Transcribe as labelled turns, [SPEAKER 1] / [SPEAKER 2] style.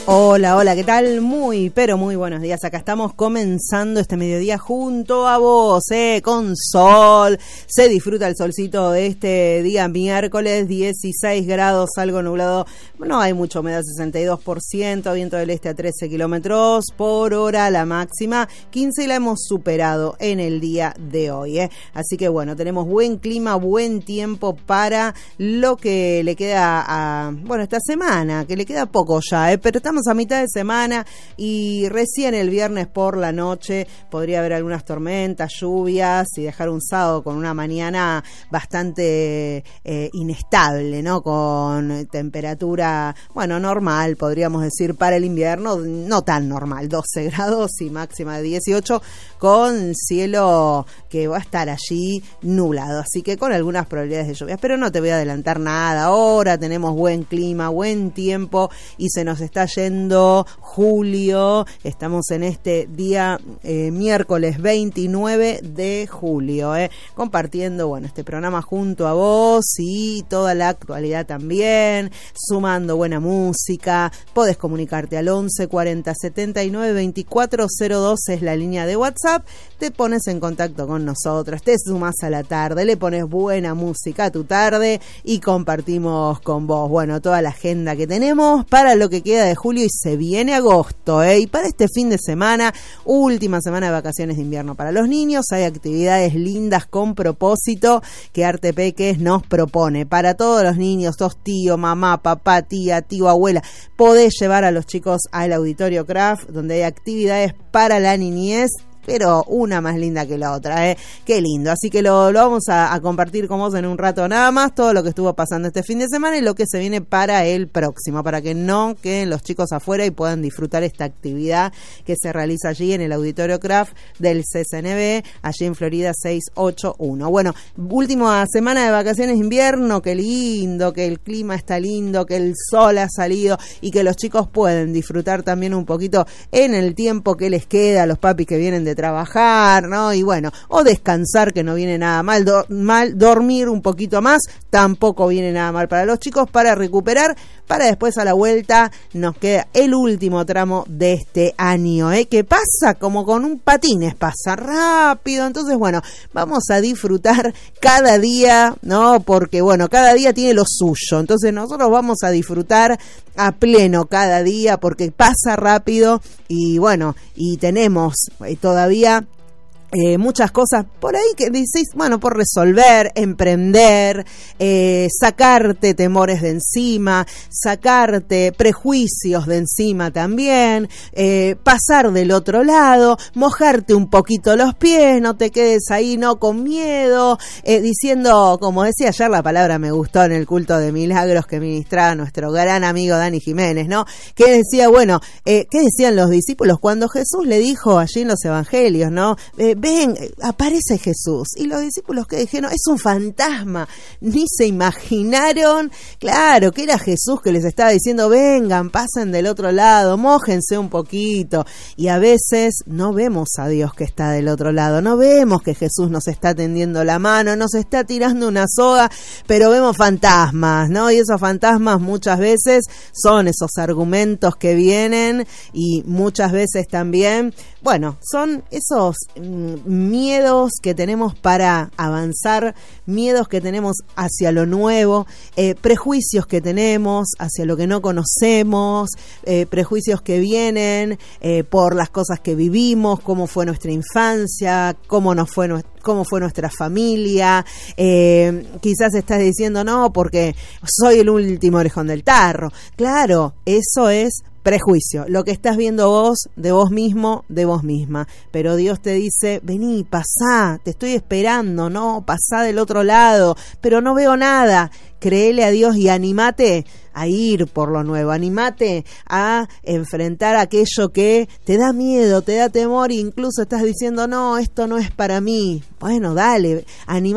[SPEAKER 1] Hola, hola, ¿qué tal? Muy, pero muy buenos días. Acá estamos comenzando este mediodía junto a vos, con sol. Se disfruta el solcito de este día miércoles, 16 grados, algo nublado. No hay mucha humedad, 62%, viento del este a 13 kilómetros por hora, la máxima 15 y la hemos superado en el día de hoy. Así que bueno, tenemos buen clima, buen tiempo para lo que le queda a, esta semana, que le queda poco ya, pero estamos a mitad de semana y recién el viernes por la noche podría haber algunas tormentas, lluvias y dejar un sábado con una mañana bastante inestable, ¿no? Con temperatura, normal, podríamos decir, para el invierno, no tan normal, 12 grados y máxima de 18, con cielo que va a estar allí nublado, así que con algunas probabilidades de lluvias, pero no te voy a adelantar nada. Ahora tenemos buen clima, buen tiempo y se nos está yendo julio. Estamos en este día miércoles 29 de julio, compartiendo este programa junto a vos y toda la actualidad también, sumando buena música. Podés comunicarte al 11 40 79 24 02, es la línea de WhatsApp. Te pones en contacto con nosotros, te sumás a la tarde, le pones buena música a tu tarde y compartimos con vos, toda la agenda que tenemos para lo que queda de julio y se viene agosto, y para este fin de semana, última semana de vacaciones de invierno para los niños, hay actividades lindas con propósito que Arte Peques nos propone para todos los niños. Sos tío, mamá, papá, tía, tío, abuela, podés llevar a los chicos al Auditorio Craft, donde hay actividades para la niñez, pero una más linda que la otra, qué lindo. Así que lo vamos a compartir con vos en un rato nada más, todo lo que estuvo pasando este fin de semana y lo que se viene para el próximo, para que no queden los chicos afuera y puedan disfrutar esta actividad que se realiza allí en el Auditorio Craft del CCNB, allí en Florida 681. Última semana de vacaciones de invierno, qué lindo, que el clima está lindo, que el sol ha salido y que los chicos pueden disfrutar también un poquito en el tiempo que les queda a los papis que vienen de trabajar, ¿no? Y o descansar, que no viene nada mal, dormir un poquito más, tampoco viene nada mal para los chicos, para recuperar, para después a la vuelta nos queda el último tramo de este año, que pasa como con un patines, pasa rápido. Entonces vamos a disfrutar cada día, ¿no? Porque cada día tiene lo suyo, entonces nosotros vamos a disfrutar a pleno cada día porque pasa rápido y y tenemos todavía muchas cosas por ahí que decís, por resolver, emprender, sacarte temores de encima, sacarte prejuicios de encima también, pasar del otro lado, mojarte un poquito los pies, no te quedes ahí con miedo, diciendo, como decía ayer, la palabra me gustó en el culto de milagros que ministraba nuestro gran amigo Dani Jiménez, ¿no? Que decía, ¿qué decían los discípulos cuando Jesús le dijo allí en los evangelios, ¿no? Ven, aparece Jesús. Y los discípulos que dijeron, es un fantasma. Ni se imaginaron, claro, que era Jesús que les estaba diciendo, vengan, pasen del otro lado, mójense un poquito. Y a veces no vemos a Dios que está del otro lado, no vemos que Jesús nos está tendiendo la mano, nos está tirando una soga, pero vemos fantasmas, ¿no? Y esos fantasmas muchas veces son esos argumentos que vienen y muchas veces también, son esos miedos que tenemos para avanzar, miedos que tenemos hacia lo nuevo, prejuicios que tenemos hacia lo que no conocemos, prejuicios que vienen por las cosas que vivimos, cómo fue nuestra infancia, cómo fue nuestra familia. Quizás estás diciendo, no, porque soy el último orejón del tarro. Claro, eso es prejuicio, lo que estás viendo vos, de vos mismo, de vos misma, pero Dios te dice, vení, pasá, te estoy esperando, no, pasá del otro lado, pero no veo nada. Créele a Dios y animate a ir por lo nuevo, animate a enfrentar aquello que te da miedo, te da temor e incluso estás diciendo, no, esto no es para mí. Dale, animate.